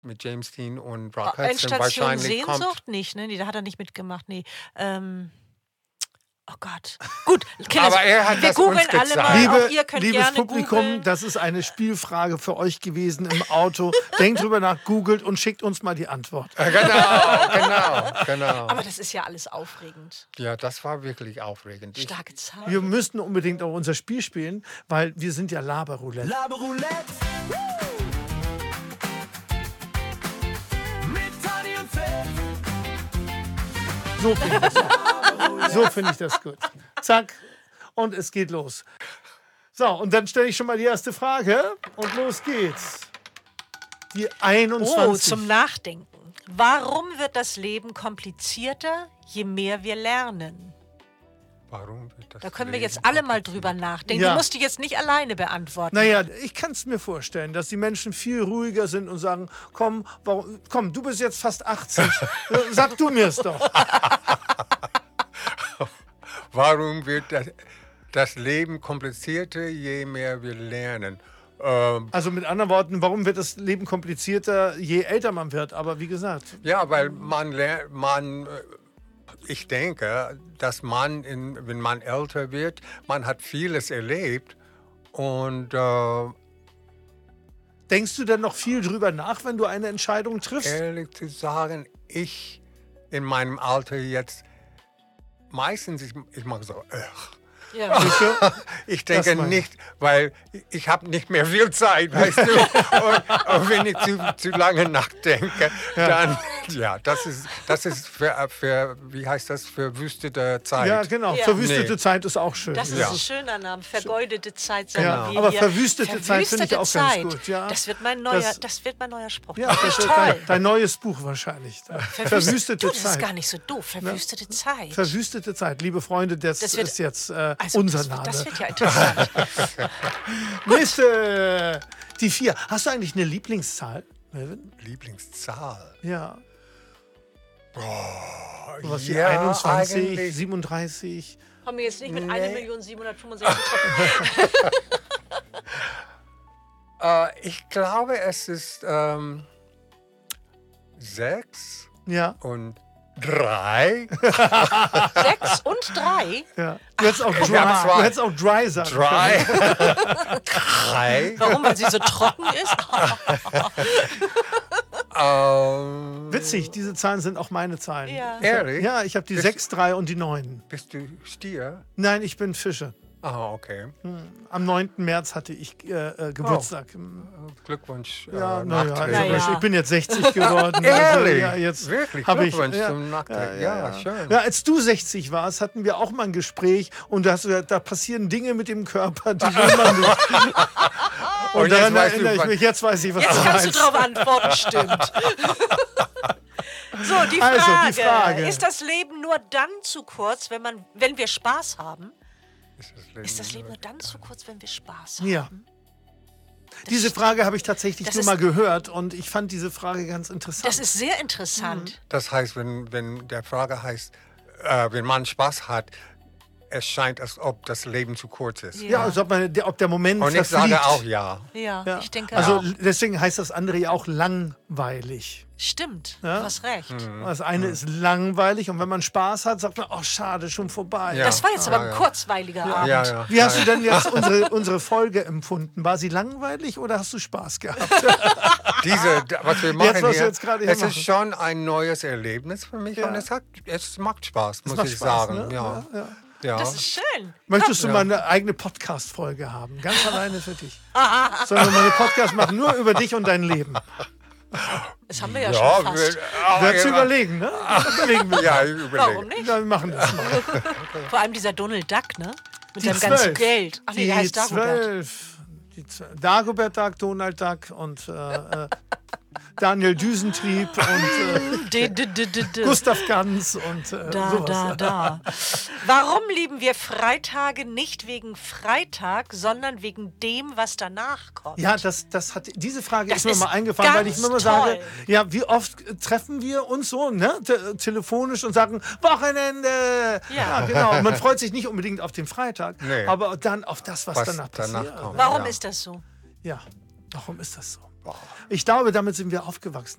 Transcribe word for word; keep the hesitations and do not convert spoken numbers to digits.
mit James Dean und Rock Oh, Hudson Endstation wahrscheinlich kommt. Sehnsucht nicht, ne? Nee, da hat er nicht mitgemacht. Nee. Ähm, oh Gott. Gut, Kinder, Aber er hat wir das uns googeln alle gezeigt. mal. Liebe, Auch ihr könnt liebes gerne Publikum, googeln. das ist eine Spielfrage für euch gewesen im Auto. Denkt drüber nach, googelt und schickt uns mal die Antwort. Äh, Genau, genau, genau. Aber das ist ja alles aufregend. Ja, das war wirklich aufregend. Ich, Starke Zeit. Wir müssten unbedingt auch unser Spiel spielen, weil wir sind ja Laberroulette. Laberroulette. Mit Tani und Fred. So finde ich das gut. So finde ich das gut. Zack, und es geht los. So, und dann stelle ich schon mal die erste Frage und los geht's. Die Oh, einundzwanzig. zum Nachdenken. Warum wird das Leben komplizierter, je mehr wir lernen? warum wird das Da können wir Leben jetzt alle mal drüber nachdenken. Ja. Du musst die jetzt nicht alleine beantworten. Naja, ich kann es mir vorstellen, dass die Menschen viel ruhiger sind und sagen, komm, warum, komm, du bist jetzt fast achtzig, sag du mir es doch. Warum wird das, das Leben komplizierter, je mehr wir lernen? Ähm, Also mit anderen Worten, warum wird das Leben komplizierter, je älter man wird? Aber wie gesagt, ja, weil man lernt, man, äh, ich denke, dass man, in, wenn man älter wird, man hat vieles erlebt und äh, denkst du denn noch viel drüber nach, wenn du eine Entscheidung triffst? ehrlich zu sagen, ich in meinem Alter jetzt meistens, ich, ich mache so, ugh. Ja. Ich denke Das meine ich. nicht, weil ich habe nicht mehr viel Zeit, weißt du. Und, und wenn ich zu, zu lange nachdenke, dann, ja, das ist, das ist für, für, wie heißt das, verwüstete Zeit. Ja, genau. Ja. Verwüstete Nee. Zeit ist auch schön. Das ist Ja. ein schöner Name. Vergeudete Zeit, sagen Ja, wir aber hier. verwüstete Zeit finde ich auch ganz Zeit. gut, ja. Das wird mein neuer, Das- das, wird mein neuer Spruch. Ja, das das ist ist toll. dein, dein neues Buch wahrscheinlich. Verwüstete du, das ist Zeit. gar nicht so doof. Verwüstete Zeit. Verwüstete Zeit. Liebe Freunde, das, Das wird- ist jetzt äh, Also, unser das, Name. das wird ja interessant. Nächste, die vier. Hast du eigentlich eine Lieblingszahl, Melvin? Lieblingszahl. Ja. Was wie Ja, einundzwanzig, eigentlich. siebenunddreißig. Kommen wir jetzt nicht mit Nee. eine Million siebenhundertfünfundsechzig. Äh, ich glaube, es ist ähm, sechs Ja, und drei. Sechs und drei. ja. Du hättest auch ich dry, hab zwei. du hättest auch dry sagen können. Drei. drei. Warum? Weil sie so trocken ist? Ähm, Witzig, diese Zahlen sind auch meine Zahlen. Ja. Ehrlich? Ja, ich habe die Bist- sechs, drei und die neun. Bist du Stier? Nein, ich bin Fische. Ah, okay. Am neunten März hatte ich äh, äh, Geburtstag. Glückwunsch. Ja, äh, naja, nachträglich. also Naja. ich bin jetzt sechzig geworden. Ehrlich? ja, jetzt Wirklich? hab ich, Glückwunsch ja, zum Nachträglich. ja, Ja, ja. schön. Ja, als du sechzig warst, hatten wir auch mal ein Gespräch und da, hast du gesagt, da passieren Dinge mit dem Körper, die will man nicht. Und, Und jetzt daran weißt du, erinnere ich was- mich, jetzt weiß ich, was Jetzt du kannst du meinst. drauf antworten, stimmt. So, die Frage. Also, die Frage. Ist das Leben nur dann zu kurz, wenn, man, wenn wir Spaß haben? Ist das Leben Ist das Leben nur dann zu kurz, wenn wir Spaß haben? Ja. Diese Frage habe ich tatsächlich Das nur ist- mal gehört und ich fand diese Frage ganz interessant. Das ist sehr interessant. Das heißt, wenn, wenn der Frage heißt, äh, wenn man Spaß hat, es scheint, als ob das Leben zu kurz ist. ja, als ob, man, der, ob der Moment Und ich verfliegt. sage auch ja. Ja, Ja. ich denke also auch. deswegen heißt das andere ja auch langweilig. Stimmt, Ja? du hast recht. Das eine ist langweilig und wenn man Spaß hat, sagt man, oh schade, schon vorbei. Ja. Das war jetzt aber Ja, ein ja. kurzweiliger Abend. Ja, ja. Wie hast du denn jetzt unsere, unsere Folge empfunden? War sie langweilig oder hast du Spaß gehabt? Diese, was wir machen was wir hier, jetzt gerade hier es ist machen. schon ein neues Erlebnis für mich Ja. und es, hat, es macht Spaß, muss macht ich Spaß, sagen. ne? Ja. Ja, ja. Ja. Das ist schön. Möchtest du Ja. mal eine eigene Podcast-Folge haben? Ganz alleine für dich. Sollen wir mal eine Podcast machen, nur über dich und dein Leben? Das haben wir ja, Ja, schon fast. wir, aber, Wäre zu überlegen, ne? Überlegen wir. Ja, ich überlege. Warum nicht? Ja, wir machen das mal. Vor allem dieser Donald Duck, ne? Mit Die seinem ganzen zwölf. Geld. Ach nee, Die der heißt Dagobert. zwölf. Die zwölf. Dagobert Duck, Donald Duck und äh, äh, Daniel Düsentrieb und äh, D- d- d- d- d- Gustav Ganz und äh, Da, sowas. da, da. Warum lieben wir Freitage nicht wegen Freitag, sondern wegen dem, was danach kommt? Ja, das, das hat, diese Frage Das ist mir ist mal eingefallen, weil ich ganz mir immer sage, toll. ja, wie oft äh, treffen wir uns so, ne, te telefonisch und sagen, Wochenende. Ja. Genau. Und man freut sich nicht unbedingt auf den Freitag, Nee. aber dann auf das, was, Was danach danach passiert. kommt. Warum Ja. ist das so? Ja, warum ist das so? Ich glaube, damit sind wir aufgewachsen.